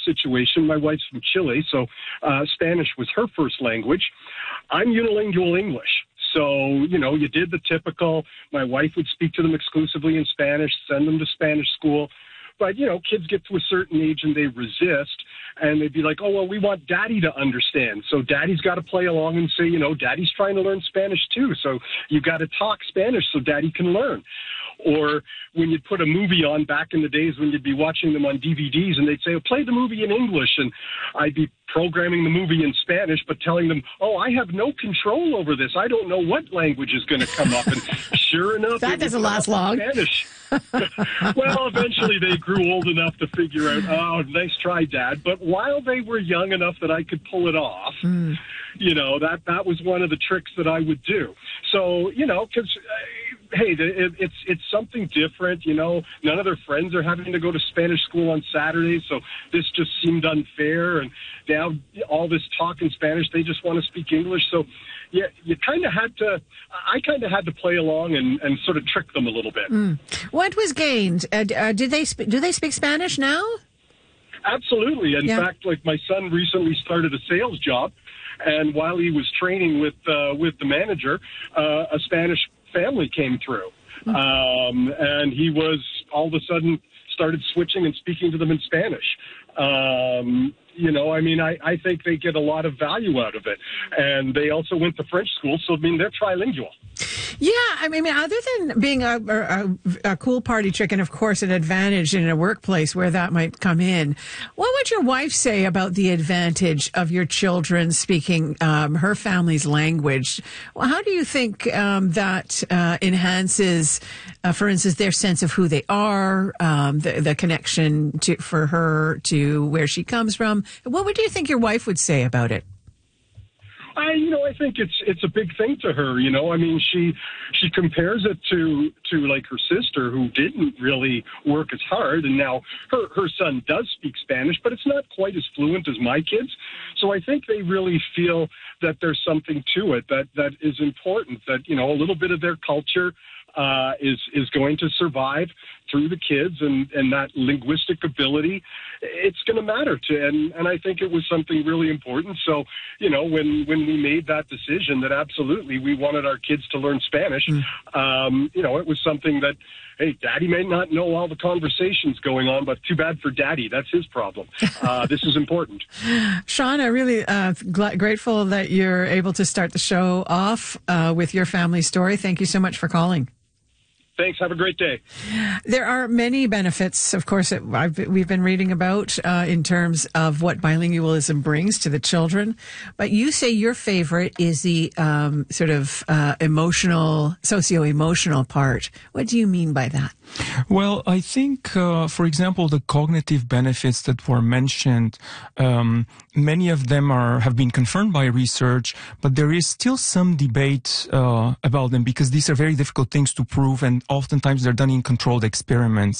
situation. My wife's from Chile, so Spanish was her first language. I'm unilingual English. So, you did the typical, my wife would speak to them exclusively in Spanish, send them to Spanish school. But, kids get to a certain age and they resist, and they'd be like, oh, well, we want daddy to understand. So daddy's got to play along and say, daddy's trying to learn Spanish too. So you got to talk Spanish so daddy can learn. Or when you'd put a movie on back in the days when you'd be watching them on DVDs and they'd say, oh, play the movie in English. And I'd be programming the movie in Spanish, but telling them, oh, I have no control over this. I don't know what language is going to come up. And sure enough, that doesn't last long. Spanish. Well, eventually they grew old enough to figure out, oh, nice try, Dad. But while they were young enough that I could pull it off, that was one of the tricks that I would do. So, because, hey, it's something different. None of their friends are having to go to Spanish school on Saturdays, so this just seemed unfair. And now all this talk in Spanish, they just want to speak English. So, yeah, I kind of had to play along and sort of trick them a little bit. What was gained? Do they speak Spanish now? Absolutely. In fact, like my son recently started a sales job, and while he was training with the manager, a Spanish family came through, and he was all of a sudden started switching and speaking to them in Spanish. I think they get a lot of value out of it. And they also went to French school, so, they're trilingual. Yeah, other than being a cool party trick and, of course, an advantage in a workplace where that might come in, what would your wife say about the advantage of your children speaking her family's language? Well, how do you think that enhances, for instance, their sense of who they are, the connection for her to where she comes from? What do you think your wife would say about it? I think it's a big thing to her. She compares it to like her sister, who didn't really work as hard, and now her son does speak Spanish, but it's not quite as fluent as my kids. So I think they really feel that there's something to it that is important. That a little bit of their culture is going to survive through the kids, and that linguistic ability, it's going to matter to, and I think it was something really important. So, when we made that decision that absolutely we wanted our kids to learn Spanish, it was something that, hey, Daddy may not know all the conversations going on, but too bad for Daddy. That's his problem. This is important. Sean, I'm really grateful that you're able to start the show off with your family story. Thank you so much for calling. Thanks. Have a great day. There are many benefits, of course, we've been reading about in terms of what bilingualism brings to the children. But you say your favorite is the socio-emotional part. What do you mean by that? Well, I think, for example, the cognitive benefits that were mentioned, many of them have been confirmed by research, but there is still some debate about them because these are very difficult things to prove, and oftentimes they're done in controlled experiments.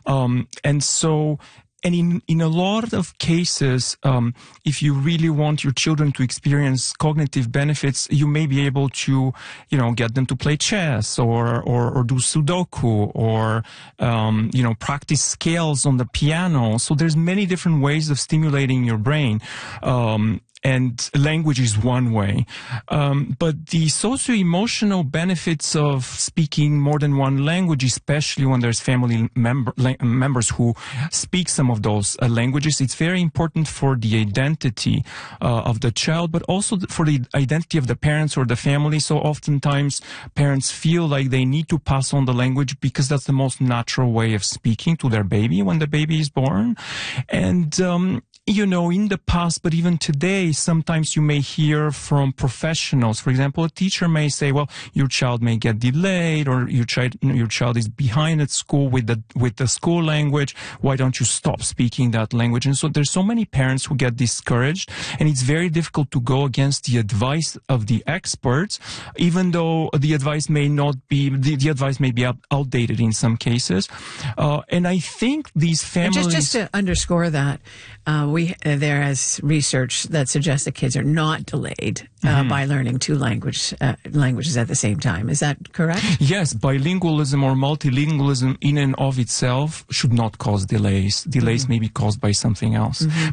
And in a lot of cases, if you really want your children to experience cognitive benefits, you may be able to, get them to play chess or do Sudoku or, practice scales on the piano. So there's many different ways of stimulating your brain. And language is one way. But the socio-emotional benefits of speaking more than one language, especially when there's family members who speak some of those languages, it's very important for the identity of the child, but also for the identity of the parents or the family. So oftentimes parents feel like they need to pass on the language because that's the most natural way of speaking to their baby when the baby is born. And, in the past, but even today, sometimes you may hear from professionals. For example, a teacher may say, well, your child may get delayed, or your child is behind at school with the school language. Why don't you stop speaking that language? And so there's so many parents who get discouraged, and it's very difficult to go against the advice of the experts, even though the advice may be outdated in some cases. And I think these families... Just to underscore that, there is research that suggests that kids are not delayed by learning two languages at the same time. Is that correct? Yes, bilingualism or multilingualism in and of itself should not cause delays. Delays may be caused by something else.